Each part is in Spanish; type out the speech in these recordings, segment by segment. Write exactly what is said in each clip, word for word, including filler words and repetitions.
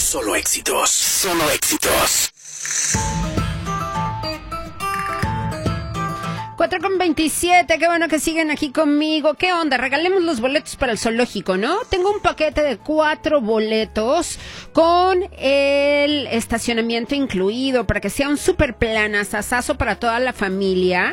Solo éxitos, solo éxitos. cuatro con veintisiete, qué bueno que siguen aquí conmigo. ¿Qué onda? Regalemos los boletos para el zoológico, ¿no? Tengo un paquete de cuatro boletos con el estacionamiento incluido para que sea un super planazazazo para toda la familia.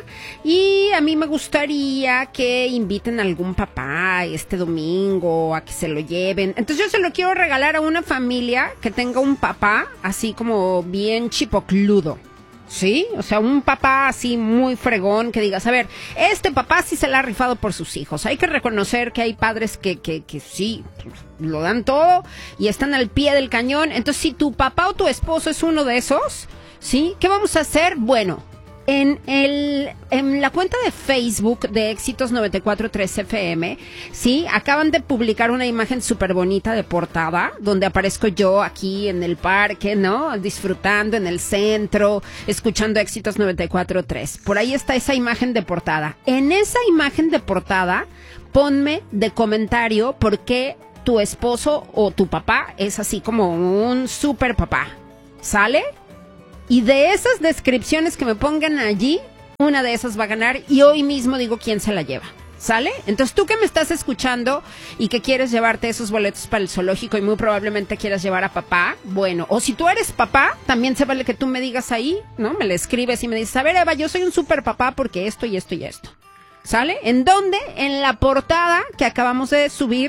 Y a mí me gustaría que inviten a algún papá este domingo a que se lo lleven. Entonces yo se lo quiero regalar a una familia que tenga un papá así como bien chipocludo. Sí, o sea, un papá así muy fregón que digas, a ver, este papá sí se la ha rifado por sus hijos. Hay que reconocer que hay padres que, que, que sí, lo dan todo y están al pie del cañón. Entonces, si tu papá o tu esposo es uno de esos, ¿sí? ¿Qué vamos a hacer? Bueno, en el en la cuenta de Facebook de Éxitos noventa y cuatro punto tres F M, sí, acaban de publicar una imagen súper bonita de portada, donde aparezco yo aquí en el parque, ¿no? Disfrutando en el centro, escuchando Éxitos noventa y cuatro punto tres. Por ahí está esa imagen de portada. En esa imagen de portada, ponme de comentario por qué tu esposo o tu papá es así como un súper papá. ¿Sale? Y de esas descripciones que me pongan allí, una de esas va a ganar y hoy mismo digo quién se la lleva. ¿Sale? Entonces tú que me estás escuchando y que quieres llevarte esos boletos para el zoológico y muy probablemente quieras llevar a papá, bueno, o si tú eres papá, también se vale que tú me digas ahí, ¿no? Me le escribes y me dices, a ver Eva, yo soy un super papá porque esto y esto y esto. ¿Sale? ¿En dónde? En la portada que acabamos de subir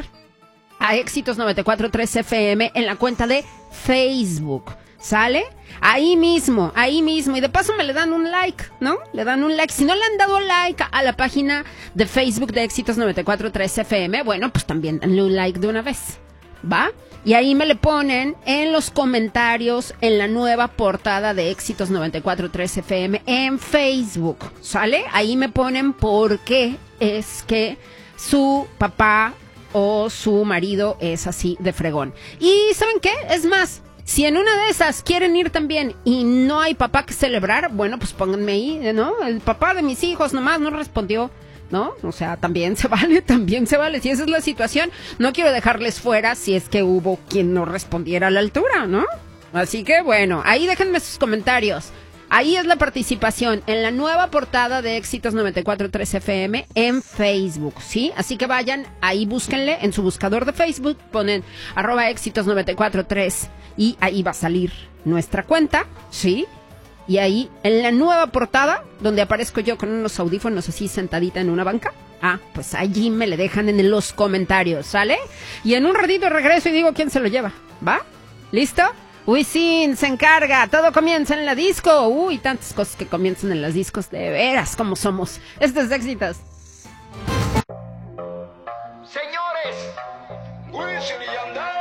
a Éxitos noventa y cuatro punto tres F M en la cuenta de Facebook. ¿Sale? Ahí mismo, ahí mismo. Y de paso me le dan un like, ¿no? Le dan un like. Si no le han dado like a la página de Facebook de Éxitos noventa y cuatro punto tres F M, bueno, pues también denle un like de una vez, ¿va? Y ahí me le ponen en los comentarios en la nueva portada de Éxitos noventa y cuatro punto tres F M en Facebook, ¿sale? Ahí me ponen por qué es que su papá o su marido es así de fregón. Y ¿saben qué? Es más, si en una de esas quieren ir también y no hay papá que celebrar, bueno, pues pónganme ahí, ¿no? El papá de mis hijos nomás no respondió, ¿no? O sea, también se vale, también se vale. Si esa es la situación, no quiero dejarles fuera si es que hubo quien no respondiera a la altura, ¿no? Así que, bueno, ahí déjenme sus comentarios. Ahí es la participación en la nueva portada de Éxitos noventa y cuatro punto tres F M en Facebook, ¿sí? Así que vayan, ahí búsquenle en su buscador de Facebook, ponen arroba Éxitos noventa y cuatro punto tres y ahí va a salir nuestra cuenta, ¿sí? Y ahí, en la nueva portada, donde aparezco yo con unos audífonos así sentadita en una banca, ah, pues allí me le dejan en los comentarios, ¿sale? Y en un ratito regreso y digo quién se lo lleva, ¿va? ¿Listo? Uy, sí, se encarga, todo comienza en la disco. Uy, tantas cosas que comienzan en las discos, de veras, como somos. Esto es Éxitos. Señores, Wisin y Yandel.